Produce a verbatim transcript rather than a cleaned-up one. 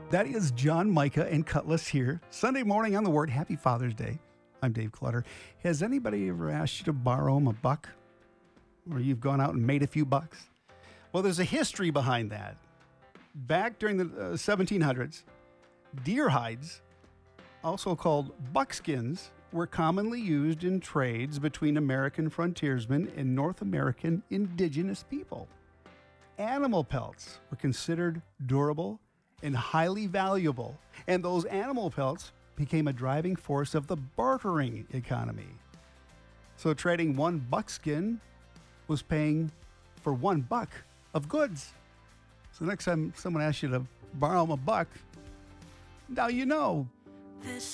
That is John Micah and Cutlass here. Sunday morning on The Word. Happy Father's Day. I'm Dave Clutter. Has anybody ever asked you to borrow them a buck? Or you've gone out and made a few bucks? Well, there's a history behind that. Back during the uh, seventeen hundreds, deer hides, also called buckskins, were commonly used in trades between American frontiersmen and North American indigenous people. Animal pelts were considered durable and highly valuable, and those animal pelts became a driving force of the bartering economy. So trading one buckskin was paying for one buck of goods. So next time someone asks you to borrow them a buck, now you know. This